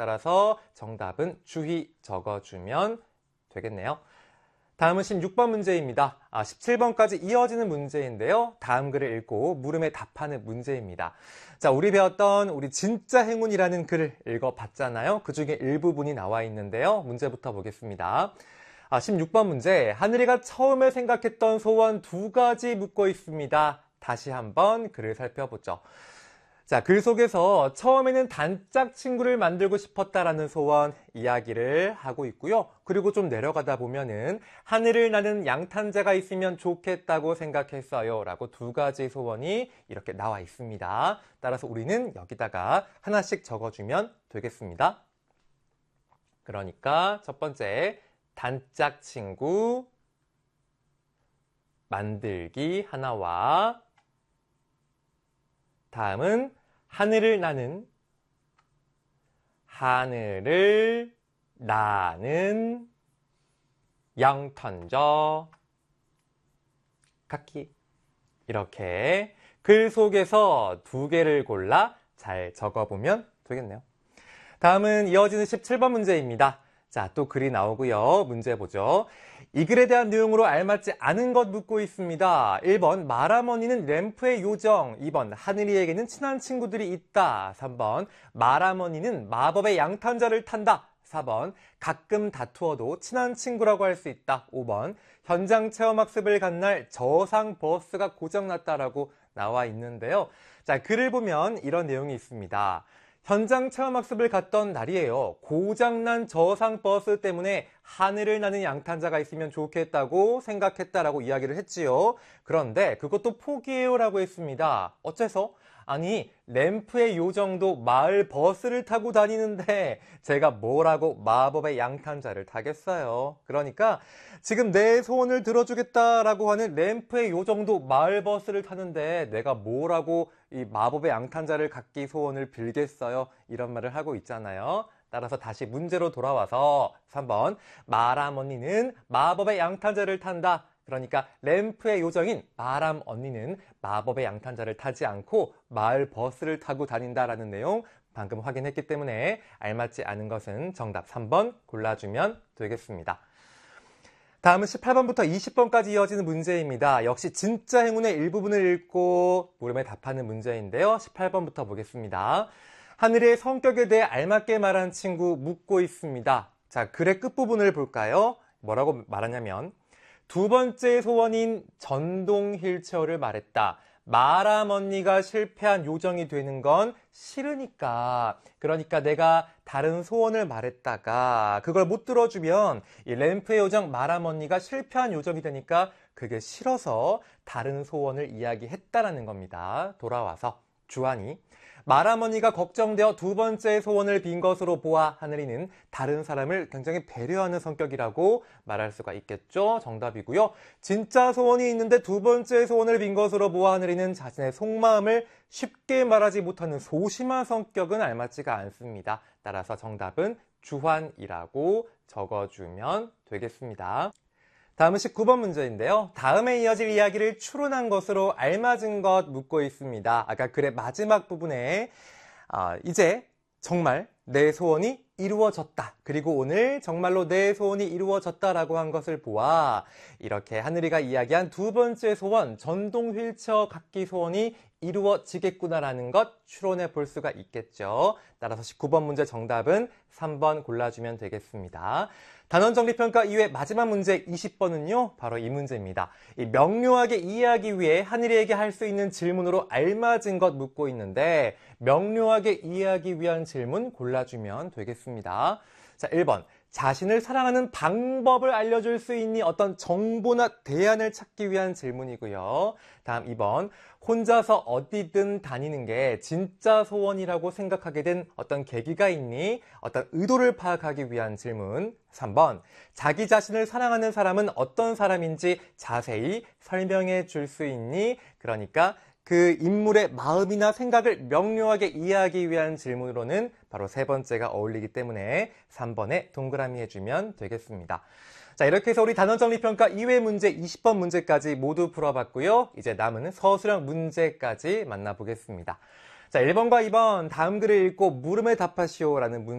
따라서 정답은 주희 적어주면 되겠네요. 다음은 16번 문제입니다. 17번까지 이어지는 문제인데요. 다음 글을 읽고 물음에 답하는 문제입니다. 자, 우리 배웠던 우리 진짜 행운이라는 글을 읽어봤잖아요. 그 중에 일부분이 나와 있는데요. 문제부터 보겠습니다. 16번 문제. 하늘이가 처음에 생각했던 소원 2가지 묻고 있습니다. 다시 한번 글을 살펴보죠. 자, 글 속에서 처음에는 단짝 친구를 만들고 싶었다라는 소원 이야기를 하고 있고요. 그리고 좀 내려가다 보면은 하늘을 나는 양탄자가 있으면 좋겠다고 생각했어요 라고 2가지 소원이 이렇게 나와 있습니다. 따라서 우리는 여기다가 하나씩 적어주면 되겠습니다. 그러니까 첫 번째, 단짝 친구 만들기 하나와 다음은 하늘을 나는 양탄자 갖기. 이렇게 글 속에서 2개를 골라 잘 적어보면 되겠네요. 다음은 이어지는 17번 문제입니다. 자, 또 글이 나오고요. 문제 보죠. 이 글에 대한 내용으로 알맞지 않은 것 묻고 있습니다. 1번, 말하머니는 램프의 요정. 2번, 하늘이에게는 친한 친구들이 있다. 3번, 말하머니는 마법의 양탄자를 탄다. 4번, 가끔 다투어도 친한 친구라고 할 수 있다. 5번, 현장 체험학습을 간 날 저상 버스가 고장났다라고 나와 있는데요. 자, 글을 보면 이런 내용이 있습니다. 현장 체험학습을 갔던 날이에요. 고장난 저상 버스 때문에 하늘을 나는 양탄자가 있으면 좋겠다고 생각했다라고 이야기를 했지요. 그런데 그것도 포기해요 라고 했습니다. 어째서? 아니, 램프의 요정도 마을 버스를 타고 다니는데 제가 뭐라고 마법의 양탄자를 타겠어요. 그러니까 지금 내 소원을 들어주겠다라고 하는 램프의 요정도 마을 버스를 타는데 내가 뭐라고 이 마법의 양탄자를 갖기 소원을 빌겠어요. 이런 말을 하고 있잖아요. 따라서 다시 문제로 돌아와서 3번, 마람 언니는 마법의 양탄자를 탄다. 그러니까 램프의 요정인 마람 언니는 마법의 양탄자를 타지 않고 마을 버스를 타고 다닌다라는 내용 방금 확인했기 때문에 알맞지 않은 것은 정답 3번 골라주면 되겠습니다. 다음은 18번부터 20번까지 이어지는 문제입니다. 역시 진짜 행운의 일부분을 읽고 물음에 답하는 문제인데요. 18번부터 보겠습니다. 하늘의 성격에 대해 알맞게 말한 친구 묻고 있습니다. 자, 글의 끝부분을 볼까요? 뭐라고 말하냐면 2번째 소원인 전동 휠체어를 말했다. 마람 언니가 실패한 요정이 되는 건 싫으니까. 그러니까 내가 다른 소원을 말했다가 그걸 못 들어주면 이 램프의 요정 마람 언니가 실패한 요정이 되니까 그게 싫어서 다른 소원을 이야기했다라는 겁니다. 돌아와서 주한이 마람 언니가 걱정되어 2번째 소원을 빈 것으로 보아 하늘이는 다른 사람을 굉장히 배려하는 성격이라고 말할 수가 있겠죠. 정답이고요. 진짜 소원이 있는데 2번째 소원을 빈 것으로 보아 하늘이는 자신의 속마음을 쉽게 말하지 못하는 소심한 성격은 알맞지가 않습니다. 따라서 정답은 주환이라고 적어주면 되겠습니다. 다음은 19번 문제인데요. 다음에 이어질 이야기를 추론한 것으로 알맞은 것 묻고 있습니다. 아까 글의 마지막 부분에 이제 정말 내 소원이 이루어졌다. 그리고 오늘 정말로 내 소원이 이루어졌다라고 한 것을 보아 이렇게 하늘이가 이야기한 2번째 소원, 전동 휠체어 갖기 소원이 이루어지겠구나라는 것 추론해 볼 수가 있겠죠. 따라서 19번 문제 정답은 3번 골라주면 되겠습니다. 단원정리평가 이후의 마지막 문제 20번은요. 바로 이 문제입니다. 명료하게 이해하기 위해 하늘이에게 할 수 있는 질문으로 알맞은 것 묻고 있는데 명료하게 이해하기 위한 질문 골라주면 되겠습니다. 자, 1번. 자신을 사랑하는 방법을 알려줄 수 있니? 어떤 정보나 대안을 찾기 위한 질문이고요. 다음 2번. 혼자서 어디든 다니는 게 진짜 소원이라고 생각하게 된 어떤 계기가 있니? 어떤 의도를 파악하기 위한 질문. 3번. 자기 자신을 사랑하는 사람은 어떤 사람인지 자세히 설명해 줄 수 있니? 그러니까 그 인물의 마음이나 생각을 명료하게 이해하기 위한 질문으로는 바로 3번째가 어울리기 때문에 3번에 동그라미 해주면 되겠습니다. 자, 이렇게 해서 우리 단원정리평가 2회 문제 20번 문제까지 모두 풀어봤고요. 이제 남은 서술형 문제까지 만나보겠습니다. 자, 1번과 2번 다음 글을 읽고 물음에 답하시오라는 문제